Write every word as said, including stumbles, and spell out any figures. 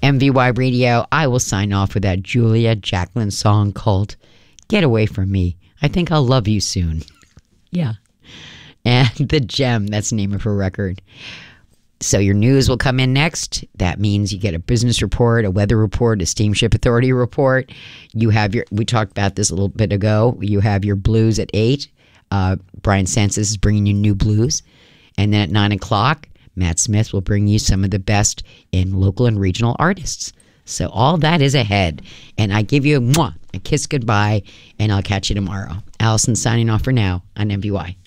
M V Y Radio. I will sign off with that Julia Jacqueline song called Get Away From Me. I think I'll love you soon. Yeah. And The Gem, that's the name of her record. So your news will come in next. That means you get a business report, a weather report, a steamship authority report. You have your, we talked about this a little bit ago. You have your blues at eight. Uh, Brian Sanson is bringing you new blues. And then at nine o'clock, Matt Smith will bring you some of the best in local and regional artists. So all that is ahead. And I give you a, mwah, a kiss goodbye, and I'll catch you tomorrow. Allison signing off for now on M V Y.